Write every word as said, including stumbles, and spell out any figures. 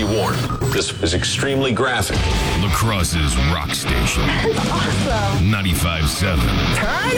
be warned. This is extremely graphic. La Crosse's rock station. That's awesome. ninety-five point seven. Time